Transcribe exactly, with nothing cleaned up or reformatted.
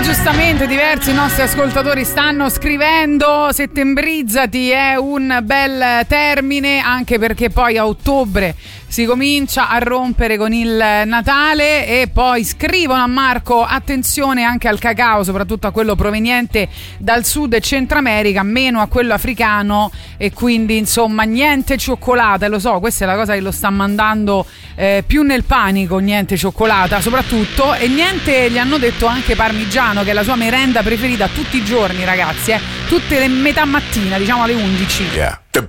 giustamente diversi nostri ascoltatori stanno scrivendo: settembrizzati è un bel termine, anche perché poi a ottobre si comincia a rompere con il Natale. E poi scrivono a Marco: attenzione anche al cacao, soprattutto a quello proveniente dal Sud e Centro America, meno a quello africano, e quindi insomma niente cioccolata. E lo so, questa è la cosa che lo sta mandando eh, più nel panico, niente cioccolata soprattutto, e niente, gli hanno detto anche parmigiano, che è la sua merenda preferita tutti i giorni, ragazzi, eh, tutte le metà mattina, diciamo alle undici. Yeah. The